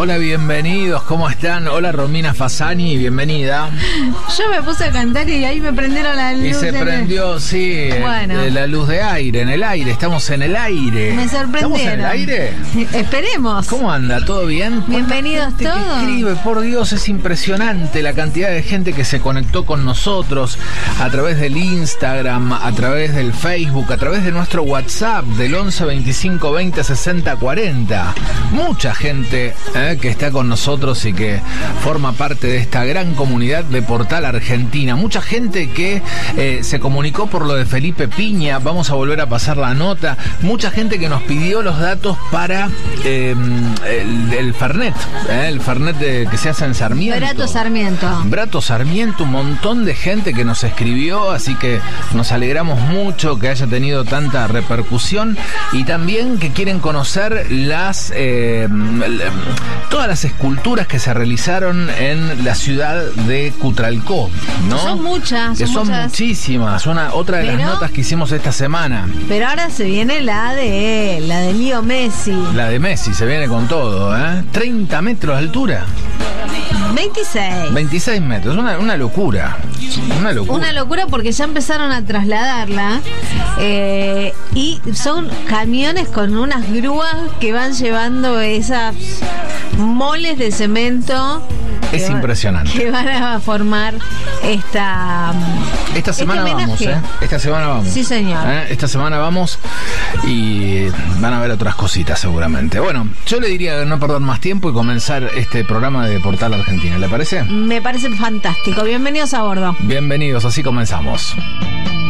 Hola, bienvenidos, ¿cómo están? Hola, Romina Fasani, bienvenida. Yo me puse a cantar y ahí me prendieron la luz. Y se prendió, sí, bueno, la luz de aire, en el aire, estamos en el aire. Me sorprendieron. ¿Estamos en el aire? Esperemos. ¿Cómo anda? ¿Todo bien? Bienvenidos todos. Que escribe, por Dios, es impresionante la cantidad de gente que se conectó con nosotros a través del Instagram, a través del Facebook, a través de nuestro WhatsApp del 11 25 20 60 40. Mucha gente que está con nosotros y que forma parte de esta gran comunidad de Portal Argentina. Mucha gente que se comunicó por lo de Felipe Piña. Vamos a volver a pasar la nota. Mucha gente que nos pidió los datos para el Fernet. El Fernet que se hace en Sarmiento. Brato Sarmiento. Un montón de gente que nos escribió. Así que nos alegramos mucho que haya tenido tanta repercusión. Y también que quieren conocer todas las esculturas que se realizaron en la ciudad de Cutralcó, ¿no? Son muchas. Son muchísimas. Otra de las notas que hicimos esta semana. Pero ahora se viene la de Leo Messi. La de Messi, se viene con todo, 30 metros de altura. 26 metros, una locura. Una locura porque ya empezaron a trasladarla y son camiones con unas grúas que van llevando esas moles de cemento. Es impresionante. Que van a formar esta semana vamos, Esta semana vamos. Sí, señor. Esta semana vamos y van a ver otras cositas seguramente. Bueno, yo le diría no perder más tiempo y comenzar este programa de Portal Argentina. ¿Le parece? Me parece fantástico. Bienvenidos a bordo. Bienvenidos, así comenzamos.